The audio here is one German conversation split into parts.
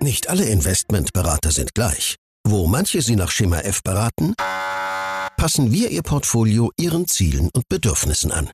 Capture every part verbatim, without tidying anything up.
Nicht alle Investmentberater sind gleich. Wo manche Sie nach Schema F beraten, passen wir Ihr Portfolio Ihren Zielen und Bedürfnissen an.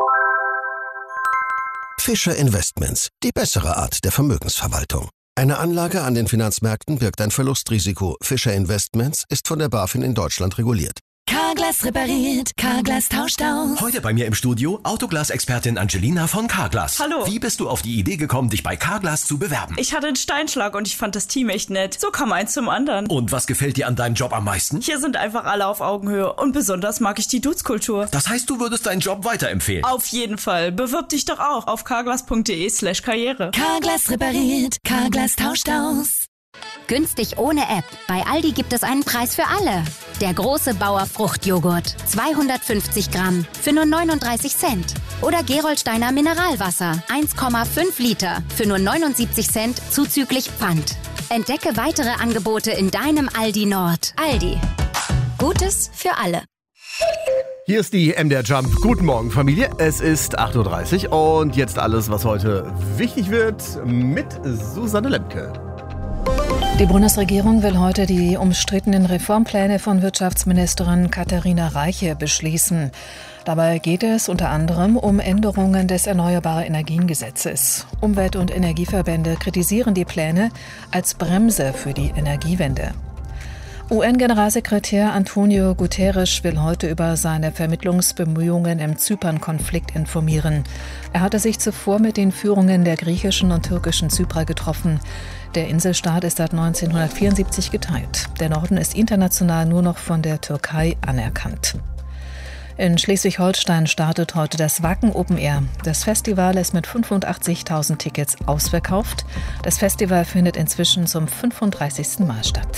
Fischer Investments, die bessere Art der Vermögensverwaltung. Eine Anlage an den Finanzmärkten birgt ein Verlustrisiko. Fischer Investments ist von der BaFin in Deutschland reguliert. Carglass repariert, Carglass tauscht aus. Heute bei mir im Studio Autoglas-Expertin Angelina von Carglass. Hallo. Wie bist du auf die Idee gekommen, dich bei Carglass zu bewerben? Ich hatte einen Steinschlag und ich fand das Team echt nett. So kam eins zum anderen. Und was gefällt dir an deinem Job am meisten? Hier sind einfach alle auf Augenhöhe und besonders mag ich die Dudes-Kultur. Das heißt, du würdest deinen Job weiterempfehlen? Auf jeden Fall. Bewirb dich doch auch auf carglass.de slash karriere. Carglass repariert, Carglass tauscht aus. Günstig ohne App. Bei Aldi gibt es einen Preis für alle. Der große Bauer Fruchtjoghurt. zweihundertfünfzig Gramm für nur neununddreißig Cent. Oder Gerolsteiner Mineralwasser. eins Komma fünf Liter für nur neunundsiebzig Cent zuzüglich Pfand. Entdecke weitere Angebote in deinem Aldi Nord. Aldi. Gutes für alle. Hier ist die M D R Jump. Guten Morgen, Familie. Es ist acht Uhr dreißig und jetzt alles, was heute wichtig wird, mit Susanne Lemke. Die Bundesregierung will heute die umstrittenen Reformpläne von Wirtschaftsministerin Katharina Reiche beschließen. Dabei geht es unter anderem um Änderungen des Erneuerbare-Energien-Gesetzes. Umwelt- und Energieverbände kritisieren die Pläne als Bremse für die Energiewende. U N-Generalsekretär Antonio Guterres will heute über seine Vermittlungsbemühungen im Zypern-Konflikt informieren. Er hatte sich zuvor mit den Führungen der griechischen und türkischen Zyprer getroffen. Der Inselstaat ist seit neunzehnhundertvierundsiebzig geteilt. Der Norden ist international nur noch von der Türkei anerkannt. In Schleswig-Holstein startet heute das Wacken Open Air. Das Festival ist mit fünfundachtzigtausend Tickets ausverkauft. Das Festival findet inzwischen zum fünfunddreißigsten Mal statt.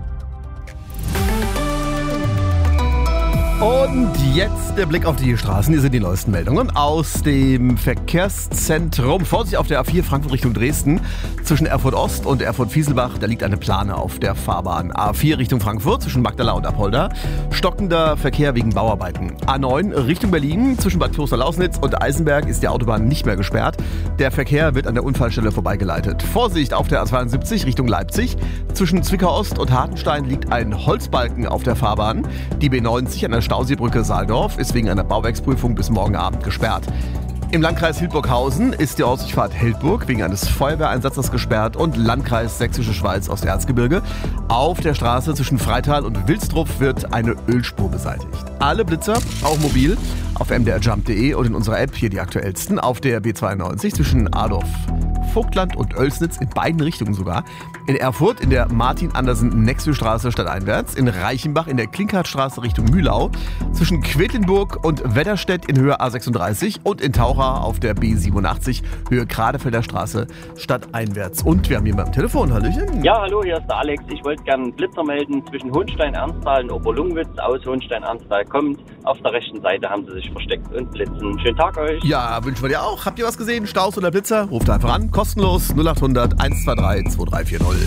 Und jetzt der Blick auf die Straßen. Hier sind die neuesten Meldungen aus dem Verkehrszentrum. Vorsicht auf der A vier Frankfurt Richtung Dresden. Zwischen Erfurt Ost und Erfurt Fieselbach, da liegt eine Plane auf der Fahrbahn. A vier Richtung Frankfurt zwischen Magdala und Apolda. Stockender Verkehr wegen Bauarbeiten. A neun Richtung Berlin zwischen Bad Kloster-Lausnitz und Eisenberg ist die Autobahn nicht mehr gesperrt. Der Verkehr wird an der Unfallstelle vorbeigeleitet. Vorsicht auf der A zweiundsiebzig Richtung Leipzig. Zwischen Zwickau Ost und Hartenstein liegt ein Holzbalken auf der Fahrbahn. Die B neunzig an der Stauseebrücke Saaldorf ist wegen einer Bauwerksprüfung bis morgen Abend gesperrt. Im Landkreis Hildburghausen ist die Aussichtfahrt Heldburg wegen eines Feuerwehreinsatzes gesperrt und Landkreis Sächsische Schweiz aus der Erzgebirge. Auf der Straße zwischen Freital und Wilstruf wird eine Ölspur beseitigt. Alle Blitzer, auch mobil, auf m d r jump punkt d e und in unserer App hier die aktuellsten. Auf der B zweiundneunzig zwischen Adorf, Vogtland und Oelsnitz, in beiden Richtungen sogar. In Erfurt in der Martin-Andersen-Nexö-Straße stadteinwärts. In Reichenbach in der Klinkertstraße Richtung Mühlau. Zwischen Quedlinburg und Wedderstedt in Höhe A sechsunddreißig. Und in Taucher auf der B siebenundachtzig Höhe Kradefelder Straße stadteinwärts. Und wir haben jemanden am Telefon. Hallöchen. Ja, hallo, hier ist der Alex. Ich wollte gerne einen Blitzer melden zwischen Hohenstein-Ernsthal und Oberlungwitz. Aus Hohenstein-Ernsthal kommt. Auf der rechten Seite haben sie sich versteckt und blitzen. Schönen Tag euch. Ja, wünschen wir dir auch. Habt ihr was gesehen? Staus oder Blitzer? Ruft einfach an. Kostenlos null acht hundert eins zwei drei zwei drei vier null.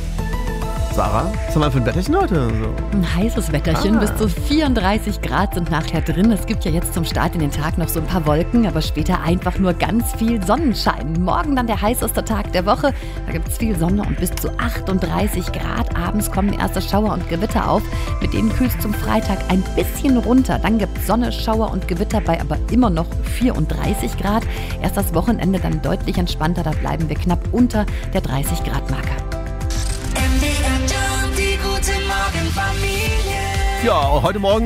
Sarah, was haben wir für ein Wetterchen heute? So. Ein heißes Wetterchen, Ah. bis zu vierunddreißig Grad sind nachher drin. Es gibt ja jetzt zum Start in den Tag noch so ein paar Wolken, aber später einfach nur ganz viel Sonnenschein. Morgen dann der heißeste Tag der Woche. Da gibt es viel Sonne und bis zu achtunddreißig Grad. Abends kommen erste Schauer und Gewitter auf. Mit denen kühlt es zum Freitag ein bisschen runter. Dann gibt es Sonne, Schauer und Gewitter bei aber immer noch vierunddreißig Grad. Erst das Wochenende dann deutlich entspannter. Da bleiben wir knapp unter der dreißig Grad Marke. M D R Jump, die gute Morgenfamilie. Ja, heute Morgen